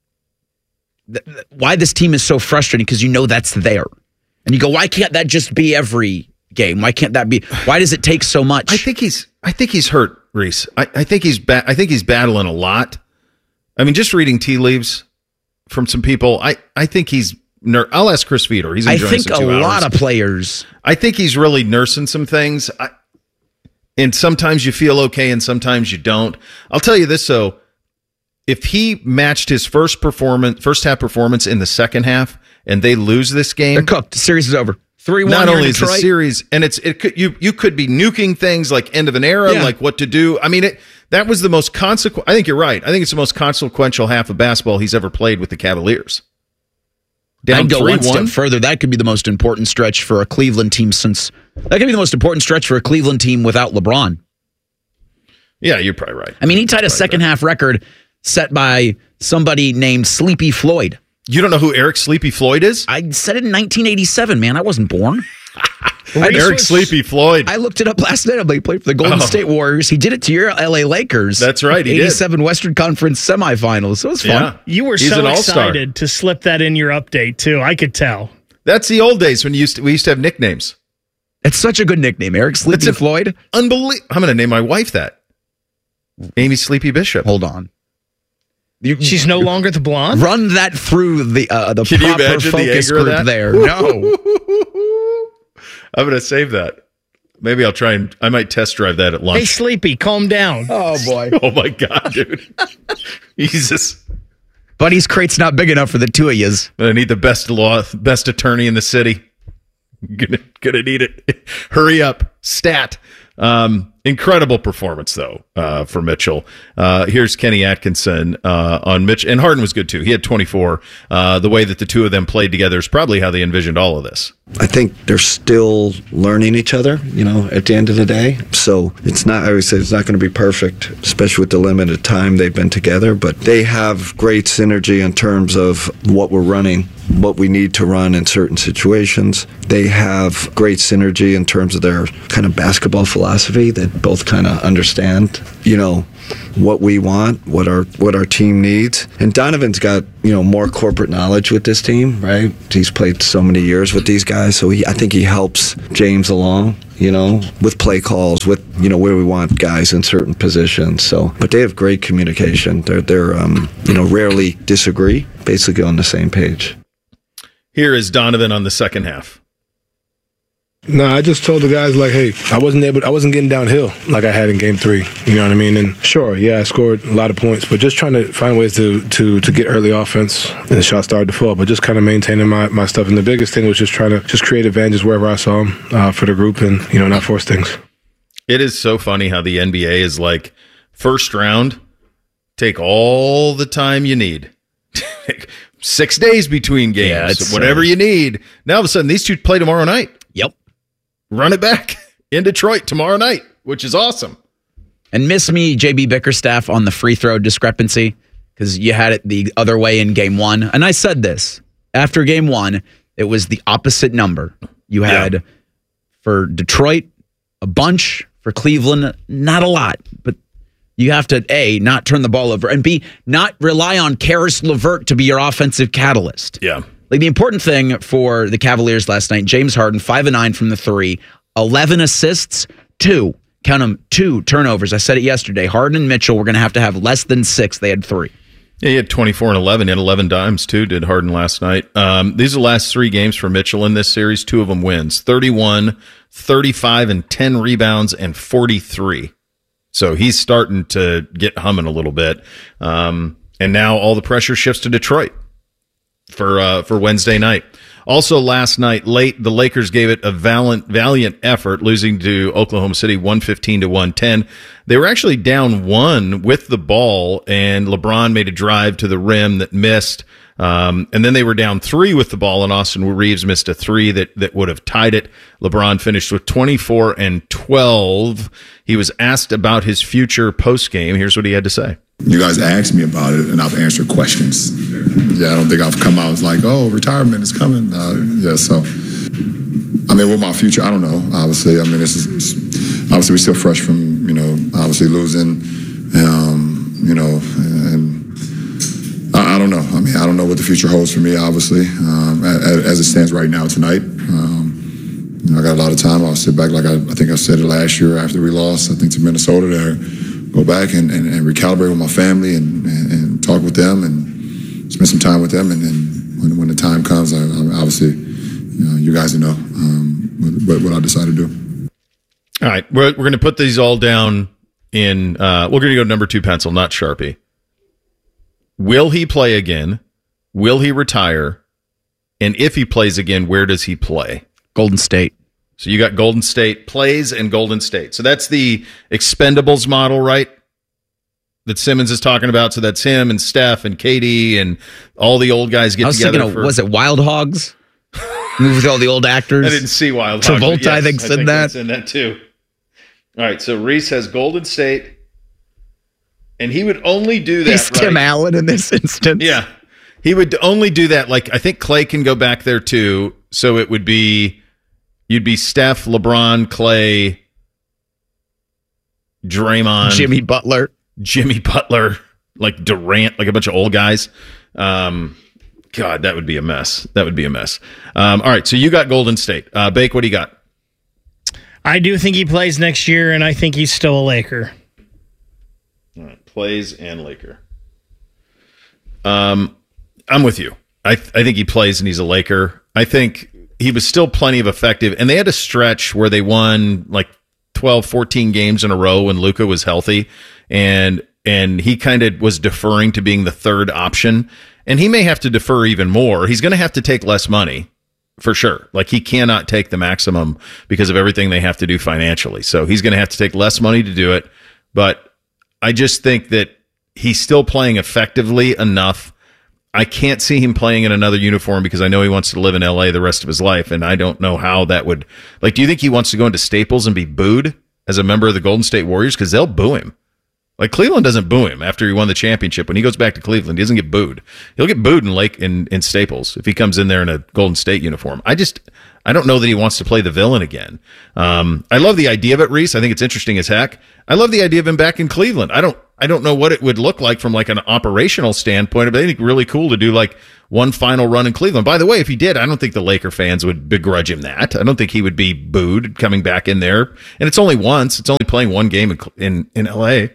this team is so frustrating, because you know that's there. And you go, why can't that just be every game? Why can't that be? Why does it take so much? I think he's hurt, Reese. I think he's battling a lot. I mean, just reading tea leaves from some people, I think he's. I'll ask Chris Fedor. He's enjoying some 2 hours. I think a lot of players. I think he's really nursing some things. And sometimes you feel okay, and sometimes you don't. I'll tell you this though: if he matched his first half performance in the second half, and they lose this game, they're cooked. The series is over. 3-1. Not only is the series, and you could be nuking things like end of an era, like what to do. I mean, that was the most consequential. I think you're right. I think it's the most consequential half of basketball he's ever played with the Cavaliers. I'd go 1 step further. That could be the most important stretch for a Cleveland team without LeBron. Yeah, you're probably right. I mean, he tied a second half record set by somebody named Sleepy Floyd. You don't know who Eric Sleepy Floyd is? I said it in 1987, man. I wasn't born. Eric Sleepy Floyd. I looked it up last night. He played for the Golden State Warriors. He did it to your LA Lakers. That's right. He 87 Western Conference semifinals. So it was fun. Yeah. You were so excited to slip that in your update, too. I could tell. That's the old days when we used to have nicknames. It's such a good nickname, Eric Sleepy Floyd. Unbelievable. I'm going to name my wife that. Amy Sleepy Bishop. Hold on. She's no longer the blonde? Run that through the Can proper focus group there. No. I'm going to save that. Maybe I'll try and I might test drive that at lunch. Hey, Sleepy, calm down. Oh, boy. Oh, my God, dude. Jesus. Buddy's crate's not big enough for the two of yous. I need the best attorney in the city. Gonna need it. Hurry up. Stat. Incredible performance, though, for Mitchell. Here's Kenny Atkinson on Mitch. And Harden was good, too. He had 24. The way that the two of them played together is probably how they envisioned all of this. I think they're still learning each other, at the end of the day. So it's not, I would say it's not going to be perfect, especially with the limited time they've been together. But they have great synergy in terms of what we're running, what we need to run in certain situations. They have great synergy in terms of their kind of basketball philosophy that both kind of understand, what we want, what our team needs. And Donovan's got, more corporate knowledge with this team, right? He's played so many years with these guys, so I think he helps James along, with play calls, with, where we want guys in certain positions. So, but they have great communication. They're rarely disagree, basically on the same page. Here is Donovan on the second half. No, I just told the guys, hey, I wasn't getting downhill like I had in game 3. You know what I mean? And sure, I scored a lot of points, but just trying to find ways to get early offense, and the shot started to fall, but just kind of maintaining my stuff. And the biggest thing was just trying to just create advantages wherever I saw them for the group and, not force things. It is so funny how the NBA is like, first round, take all the time you need. 6 days between games, whatever you need. Now all of a sudden, these two play tomorrow night. Yep. Run it back in Detroit tomorrow night, which is awesome. And miss me, JB Bickerstaff, on the free throw discrepancy, because you had it the other way in game 1. And I said this. After game 1, it was the opposite number. You had, for Detroit, a bunch. For Cleveland, not a lot. But you have to, A, not turn the ball over, and B, not rely on Karis LeVert to be your offensive catalyst. Yeah. Like, the important thing for the Cavaliers last night, James Harden, 5 of 9 from the 3, 11 assists, 2 turnovers. I said it yesterday. Harden and Mitchell were going to have less than 6. They had 3. Yeah, he had 24 and 11. He had 11 dimes, too, did Harden last night. These are the last 3 games for Mitchell in this series. 2 of them wins. 31, 35, and 10 rebounds, and 43. So he's starting to get humming a little bit. And now all the pressure shifts to Detroit for Wednesday night. Also last night, late, the Lakers gave it a valiant effort, losing to Oklahoma City 115-110. They were actually down 1 with the ball, and LeBron made a drive to the rim that missed. And then they were down 3 with the ball, and Austin Reeves missed a 3 that would have tied it. LeBron finished with 24 and 12. He was asked about his future postgame. Here's what he had to say. You guys asked me about it, and I've answered questions. Yeah, I don't think I've come out as like, oh, retirement is coming. So, with my future, I don't know, obviously. This is obviously we're still fresh from, obviously losing, and I don't know. I don't know what the future holds for me, obviously, as it stands right now tonight. I got a lot of time. I'll sit back, like I think I said it last year after we lost, I think, to Minnesota, to go back and recalibrate with my family and talk with them and spend some time with them. And then when the time comes, I obviously, you guys know what I decide to do. All right. We're going to put these all down in, we're going to go number 2 pencil, not Sharpie. Will he play again? Will he retire? And if he plays again, where does he play? Golden State. So you got Golden State plays and Golden State. So that's the Expendables model, right? That Simmons is talking about. So that's him and Steph and KD and all the old guys get together. Thinking was it Wild Hogs? Movie with all the old actors. I didn't see Wild Hogs. Travolta, yes, I think, said that. In that too. All right. So Reese has Golden State, and he would only do that. He's Tim Allen in this instance. Yeah, he would only do that. Like, I think Clay can go back there too. So it would be. You'd be Steph, LeBron, Clay, Draymond, Jimmy Butler, like Durant, like a bunch of old guys. God, that would be a mess. All right, so you got Golden State. Bake, what do you got? I do think he plays next year, and I think he's still a Laker. All right, plays and Laker. I'm with you. I think he plays and he's a Laker. I think he was still plenty of effective. And they had a stretch where they won like 12, 14 games in a row when Luka was healthy. And he kind of was deferring to being the third option. And he may have to defer even more. He's going to have to take less money for sure. Like, he cannot take the maximum because of everything they have to do financially. So he's going to have to take less money to do it. But I just think that he's still playing effectively enough. I can't see him playing in another uniform because I know he wants to live in LA the rest of his life. And I don't know how that would, like, do you think he wants to go into Staples and be booed as a member of the Golden State Warriors? Because they'll boo him. Like, Cleveland doesn't boo him after he won the championship. When he goes back to Cleveland, he doesn't get booed. He'll get booed in Staples if he comes in there in a Golden State uniform. I don't know that he wants to play the villain again. I love the idea of it, Reese. I think it's interesting as heck. I love the idea of him back in Cleveland. I don't know what it would look like from like an operational standpoint, but I think really cool to do like one final run in Cleveland. By the way, if he did, I don't think the Laker fans would begrudge him that. I don't think he would be booed coming back in there. And it's only once. It's only playing one game in LA.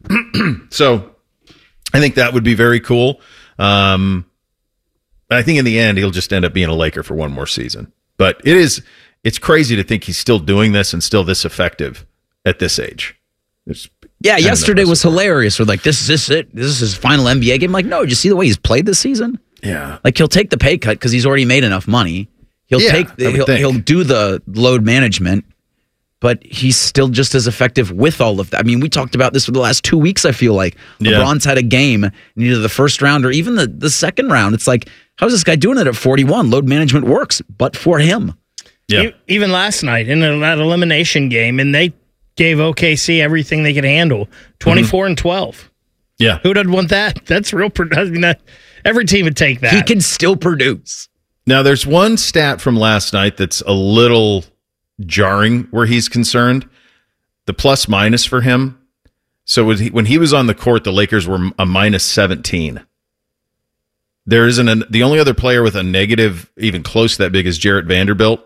So I think that would be very cool. I think in the end, he'll just end up being a Laker for one more season. But it's crazy to think he's still doing this and still this effective at this age. Yesterday was hilarious. We're like, this is it. This is his final NBA game. Like, no, did you see the way he's played this season? Yeah. Like, he'll take the pay cut because he's already made enough money. He'll do the load management, but he's still just as effective with all of that. I mean, we talked about this for the last 2 weeks, I feel like. LeBron's had a game in either the first round or even the second round. It's like, how's this guy doing it at 41? Load management works, but for him. Yeah. Even last night in that elimination game, and they gave OKC everything they could handle, 24 and 12. Yeah. Who doesn't want that? That's real. I mean, every team would take that. He can still produce. Now, there's one stat from last night that's a little jarring where he's concerned. The plus minus for him. So when he was on the court, the Lakers were a minus 17. There isn't the only other player with a negative even close to that big is Jarrett Vanderbilt.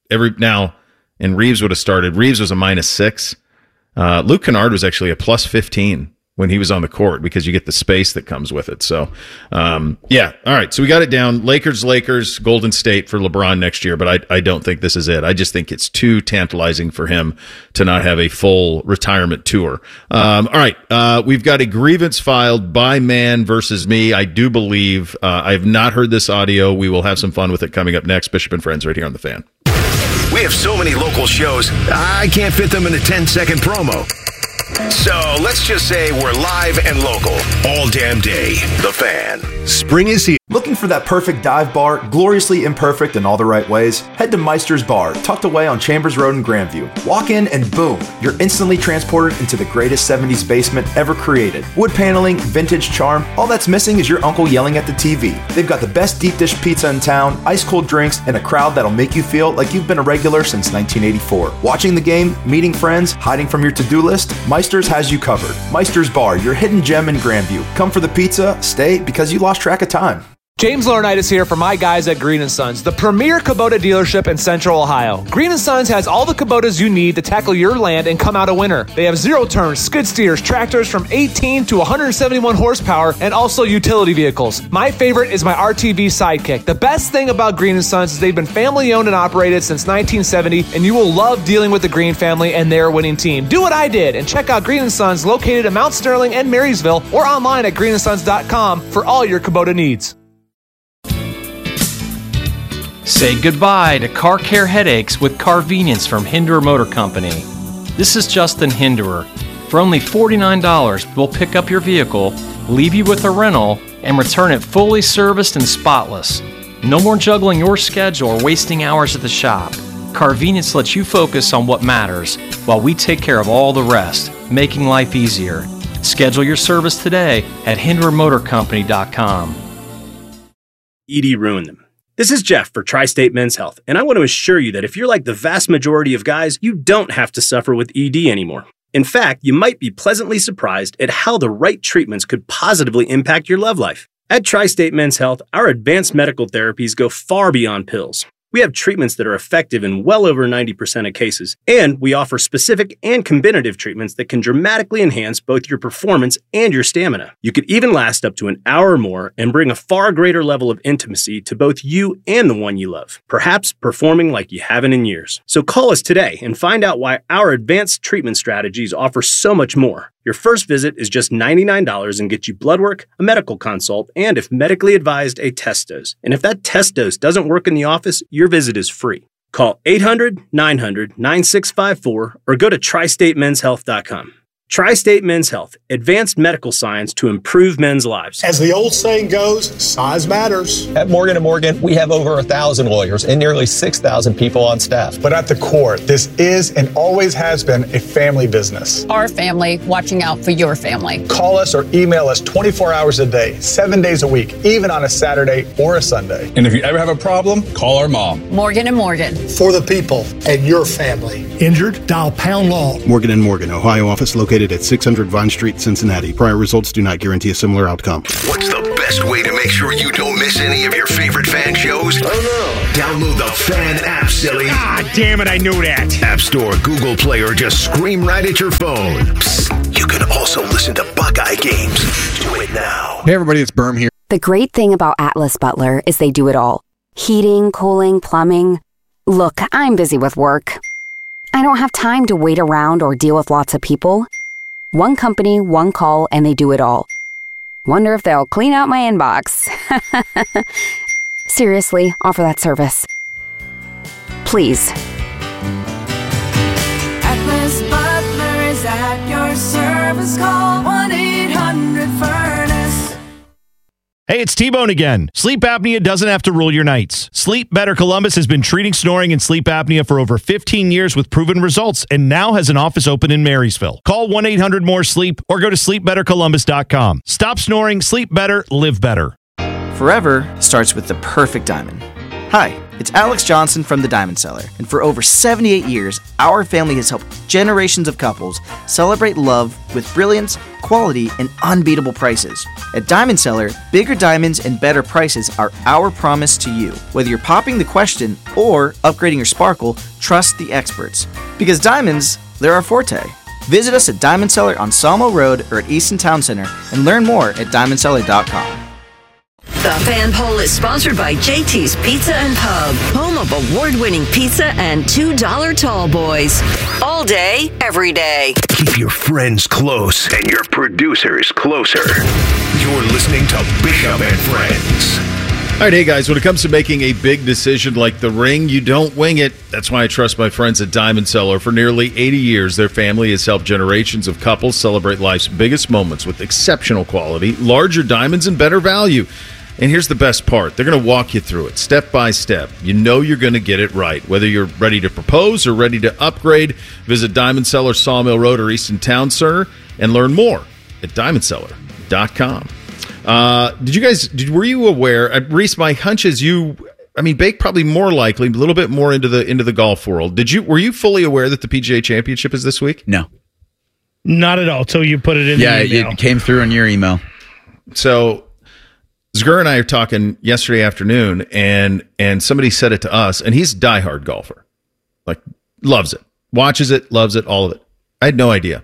And Reeves would have started. Reeves was a minus 6. Luke Kennard was actually a plus 15 when he was on the court because you get the space that comes with it. So, yeah. All right. So we got it down. Lakers, Golden State for LeBron next year, but I don't think this is it. I just think it's too tantalizing for him to not have a full retirement tour. All right. We've got a grievance filed by Man versus me. I do believe I have not heard this audio. We will have some fun with it coming up next. Bishop and Friends right here on The Fan. We have so many local shows, I can't fit them in a 10-second promo. So let's just say we're live and local all damn day. The Fan. Spring is here. Looking for that perfect dive bar, gloriously imperfect in all the right ways? Head to Meister's Bar, tucked away on Chambers Road in Grandview. Walk in and boom, you're instantly transported into the greatest 70s basement ever created. Wood paneling, vintage charm, all that's missing is your uncle yelling at the TV. They've got the best deep dish pizza in town, ice cold drinks, and a crowd that'll make you feel like you've been a regular since 1984. Watching the game, meeting friends, hiding from your to-do list, Meister's has you covered. Meister's Bar, your hidden gem in Grandview. Come for the pizza, stay because you lost track of time. James Laurinaitis here for my guys at Green & Sons, the premier Kubota dealership in Central Ohio. Green & Sons has all the Kubotas you need to tackle your land and come out a winner. They have zero-turn skid steers, tractors from 18 to 171 horsepower, and also utility vehicles. My favorite is my RTV Sidekick. The best thing about Green & Sons is they've been family-owned and operated since 1970, and you will love dealing with the Green family and their winning team. Do what I did and check out Green & Sons located in Mount Sterling and Marysville or online at greenandsons.com for all your Kubota needs. Say goodbye to car care headaches with Carvenience from Hinderer Motor Company. This is Justin Hinderer. For only $49, we'll pick up your vehicle, leave you with a rental, and return it fully serviced and spotless. No more juggling your schedule or wasting hours at the shop. Carvenience lets you focus on what matters while we take care of all the rest, making life easier. Schedule your service today at HindererMotorCompany.com. ED ruined them. This is Jeff for Tri-State Men's Health, and I want to assure you that if you're like the vast majority of guys, you don't have to suffer with ED anymore. In fact, you might be pleasantly surprised at how the right treatments could positively impact your love life. At Tri-State Men's Health, our advanced medical therapies go far beyond pills. We have treatments that are effective in well over 90% of cases, and we offer specific and combinative treatments that can dramatically enhance both your performance and your stamina. You could even last up to an hour or more and bring a far greater level of intimacy to both you and the one you love, perhaps performing like you haven't in years. So call us today and find out why our advanced treatment strategies offer so much more. Your first visit is just $99 and gets you blood work, a medical consult, and if medically advised, a test dose. And if that test dose doesn't work in the office, your visit is free. Call 800-900-9654 or go to tristatemenshealth.com. Tri-State Men's Health, advanced medical science to improve men's lives. As the old saying goes, size matters. At Morgan & Morgan, we have over 1,000 lawyers and nearly 6,000 people on staff. But at the core, this is and always has been a family business. Our family watching out for your family. Call us or email us 24 hours a day, 7 days a week, even on a Saturday or a Sunday. And if you ever have a problem, call our mom. Morgan & Morgan. For the people and your family. Injured? Dial pound law. Morgan & Morgan, Ohio office located at 600 Vine Street, Cincinnati. Prior results do not guarantee a similar outcome. What's the best way to make sure you don't miss any of your favorite fan shows? Oh no! Download the Fan app, silly. Ah, damn it, I knew that. App Store, Google Play, or just scream right at your phone. Psst, you can also listen to Buckeye games. Do it now. Hey everybody, it's Berm here. The great thing about Atlas Butler is they do it all. Heating, cooling, plumbing. Look, I'm busy with work. I don't have time to wait around or deal with lots of people. One company, one call, and they do it all. Wonder if they'll clean out my inbox. Seriously, offer that service. Please. Atlas Butler is at your service. Call 1-800-FURNACE. Hey, it's T-Bone again. Sleep apnea doesn't have to rule your nights. Sleep Better Columbus has been treating snoring and sleep apnea for over 15 years with proven results and now has an office open in Marysville. Call 1-800-MORE-SLEEP or go to sleepbettercolumbus.com. Stop snoring, sleep better, live better. Forever starts with the perfect diamond. Hi, it's Alex Johnson from The Diamond Cellar, and for over 78 years, our family has helped generations of couples celebrate love with brilliance, quality, and unbeatable prices. At Diamond Cellar, bigger diamonds and better prices are our promise to you. Whether you're popping the question or upgrading your sparkle, trust the experts. Because diamonds, they're our forte. Visit us at Diamond Cellar on Sawmill Road or at Easton Town Center and learn more at diamondcellar.com. The Fan Poll is sponsored by JT's Pizza and Pub, home of award-winning pizza and $2 tall boys. All day, every day. Keep your friends close and your producers closer. You're listening to Bishop and Friends. All right, hey guys, when it comes to making a big decision like the ring, you don't wing it. That's why I trust my friends at Diamond Cellar. For nearly 80 years, their family has helped generations of couples celebrate life's biggest moments with exceptional quality, larger diamonds, and better value. And here's the best part. They're going to walk you through it step by step. You know you're going to get it right. Whether you're ready to propose or ready to upgrade, visit Diamond Cellar, Sawmill Road, or Easton Town Center and learn more at diamondcellar.com. Were you aware, Reese, my hunch is Bake probably more likely, a little bit more into the golf world. Were you fully aware that the PGA Championship is this week? No. Not at all, till you put it in the email. Yeah, it came through in your email. So Zgur and I are talking yesterday afternoon, and somebody said it to us, and he's a diehard golfer. Like, loves it. Watches it, loves it, all of it. I had no idea.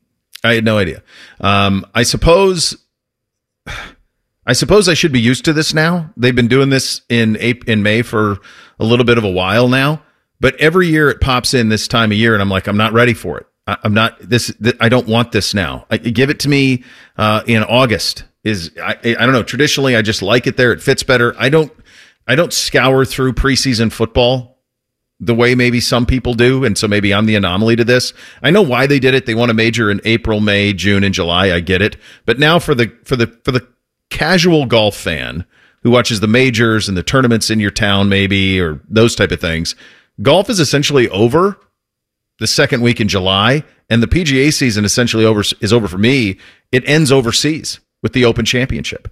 I suppose I should be used to this now. They've been doing this in May for a little bit of a while now, but every year it pops in this time of year, and I'm like, I'm not ready for it. I don't want this now. Give it to me in August. I don't know. Traditionally, I just like it there. It fits better. I don't scour through preseason football the way maybe some people do, and so maybe I'm the anomaly to this. I know why they did it. They want to major in April, May, June, and July. I get it. But now for the casual golf fan who watches the majors and the tournaments in your town, maybe, or those type of things, golf is essentially over the second week in July, and the PGA season essentially is over for me. It ends overseas with the Open Championship.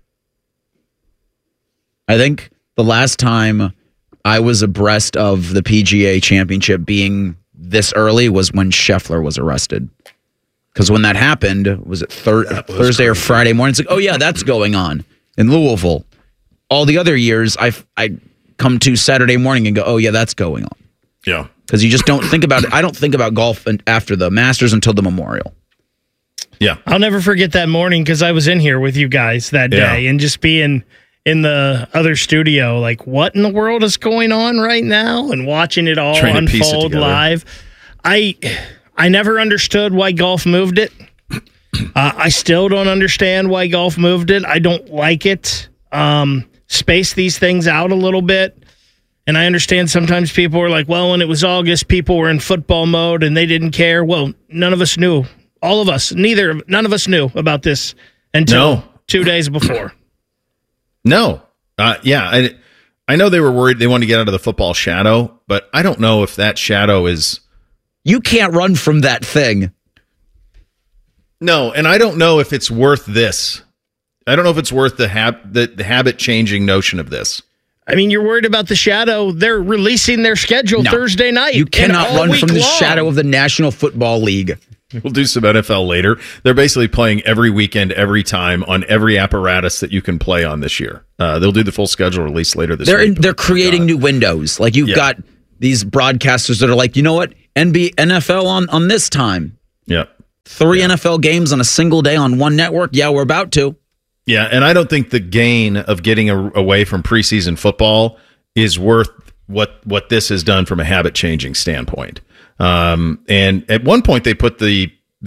I think the last time I was abreast of the PGA Championship being this early was when Scheffler was arrested. Because when that happened, was it Thursday or Friday morning? It's like, oh yeah, that's going on in Louisville. All the other years, I come to Saturday morning and go, oh, yeah, that's going on. Yeah. Because you just don't think about it. I don't think about golf after the Masters until the Memorial. Yeah. I'll never forget that morning because I was in here with you guys that day and just being in the other studio, like, what in the world is going on right now? And watching it all unfold live. I never understood why golf moved it. I still don't understand why golf moved it. I don't like it. Space these things out a little bit. And I understand sometimes people are like, well, when it was August, people were in football mode and they didn't care. Well, none of us knew. All of us, none of us knew about this until 2 days before. No. I know they were worried they wanted to get out of the football shadow, but I don't know if that shadow is... You can't run from that thing. No, and I don't know if it's worth this. I don't know if it's worth the habit-changing notion of this. I mean, you're worried about the shadow. They're releasing their schedule Thursday night. You cannot run from the shadow of the National Football League. We'll do some NFL later. They're basically playing every weekend, every time, on every apparatus that you can play on this year. They'll do the full schedule release later this week. They're creating new windows. Like, you've got these broadcasters that are like, you know what? NFL on this time. Yeah. 3 NFL games on a single day on one network. Yeah, we're about to. Yeah, and I don't think the gain of getting away from preseason football is worth what this has done from a habit-changing standpoint. And at one point they put the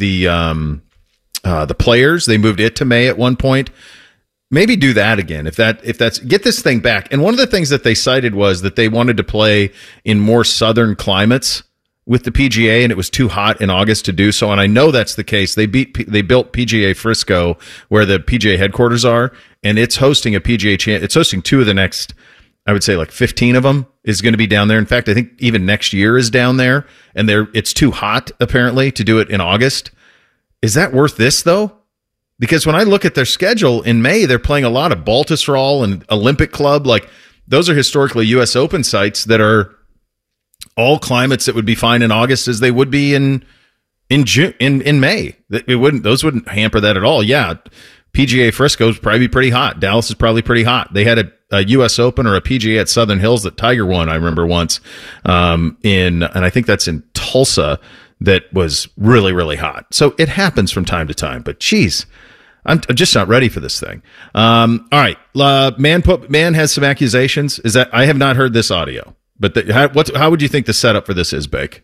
players, they moved it to May at one point. Maybe do that again if that's get this thing back. And one of the things that they cited was that they wanted to play in more southern climates with the PGA, and it was too hot in August to do so. And I know that's the case. They built PGA Frisco, where the PGA headquarters are, and it's hosting a PGA it's hosting 2 of the next, I would say, like 15 of them is going to be down there. In fact, I think even next year is down there, and it's too hot apparently to do it in August. Is that worth this though? Because when I look at their schedule in May, they're playing a lot of Baltusrol and Olympic Club. Like, those are historically U.S. Open sites that are all climates that would be fine in August as they would be in June, in May. Those wouldn't hamper that at all. Yeah, PGA Frisco is probably pretty hot. Dallas is probably pretty hot. They had a U.S. Open or a PGA at Southern Hills that Tiger won, I remember once, and I think that's in Tulsa, that was really, really hot. So it happens from time to time. But geez, I'm just not ready for this thing. All right, Man has some accusations. Is that I have not heard this audio, but how would you think the setup for this is, Bake?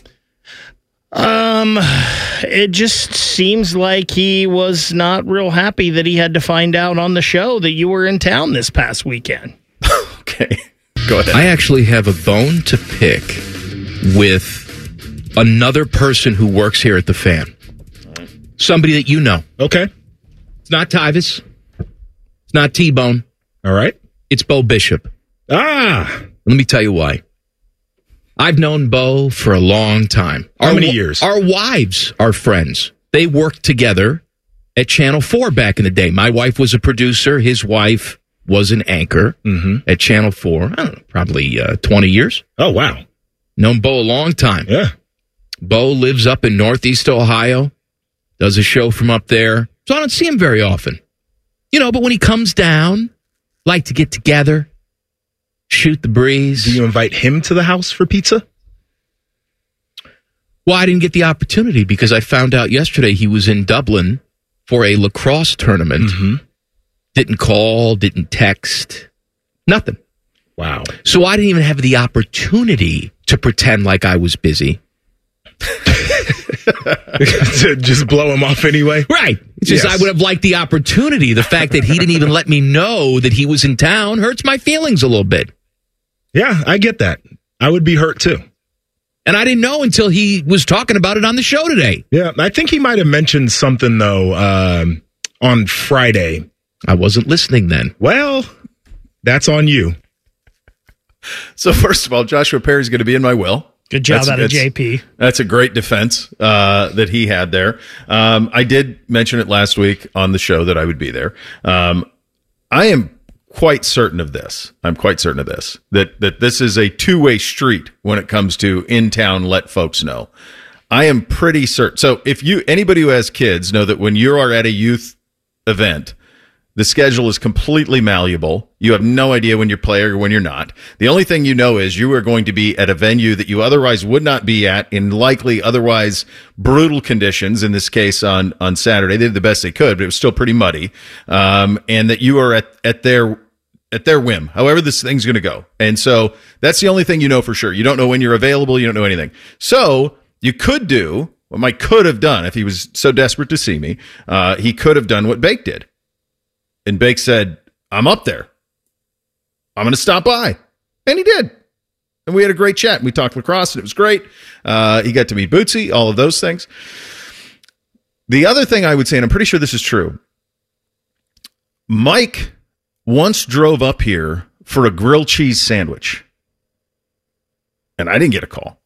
It just seems like he was not real happy that he had to find out on the show that you were in town this past weekend. Okay, go ahead. I actually have a bone to pick with another person who works here at the Fan. Somebody that you know. Okay. It's not Tyvis. It's not T-Bone. All right. It's Bo Bishop. Ah. Let me tell you why. I've known Bo for a long time. How many years? Our wives are friends. They worked together at Channel 4 back in the day. My wife was a producer. His wife was an anchor at Channel 4. I don't know, probably 20 years. Oh, wow. Known Bo a long time. Yeah. Bo lives up in Northeast Ohio, does a show from up there. So I don't see him very often. But when he comes down, like to get together, shoot the breeze. Do you invite him to the house for pizza? Well, I didn't get the opportunity because I found out yesterday he was in Dublin for a lacrosse tournament. Didn't call, didn't text, nothing. Wow. So I didn't even have the opportunity to pretend like I was busy. To just blow him off anyway? Right. It's just I would have liked the opportunity. The fact that he didn't even let me know that he was in town hurts my feelings a little bit. Yeah, I get that. I would be hurt too. And I didn't know until he was talking about it on the show today. Yeah, I think he might have mentioned something, though, on Friday. I wasn't listening then. Well, that's on you. So first of all, Joshua Perry's going to be in my will. Good job out of JP. That's a great defense that he had there. I did mention it last week on the show that I would be there. I am quite certain of this. That this is a two-way street when it comes to in town. Let folks know. I am pretty certain. So if anybody who has kids know that when you are at a youth event, The schedule is completely malleable. You have no idea when you're playing or when you're not. The only thing you know is you are going to be at a venue that you otherwise would not be at in likely otherwise brutal conditions. In this case, on Saturday, they did the best they could, but it was still pretty muddy. And that you are at their whim, however this thing's going to go. And so that's the only thing you know for sure. You don't know when you're available. You don't know anything. So you could do what Mike could have done if he was so desperate to see me. He could have done what Bake did. And Bake said, I'm up there. I'm going to stop by. And he did. And we had a great chat. We talked lacrosse, and it was great. He got to meet Bootsy, all of those things. The other thing I would say, and I'm pretty sure this is true, Mike once drove up here for a grilled cheese sandwich. And I didn't get a call.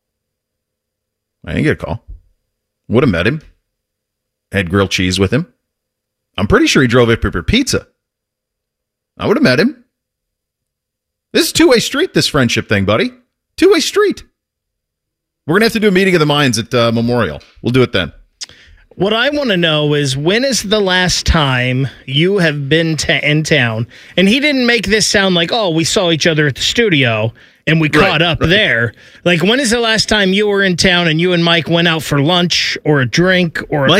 Would have met him. Had grilled cheese with him. I'm pretty sure he drove up here for pizza. I would have met him. This is a two-way street, this friendship thing, buddy. Two-way street. We're going to have to do a meeting of the minds at Memorial. We'll do it then. What I want to know is, when is the last time you have been in town? And he didn't make this sound like, oh, we saw each other at the studio and we caught up there. Like, when is the last time you were in town and you and Mike went out for lunch or a drink or a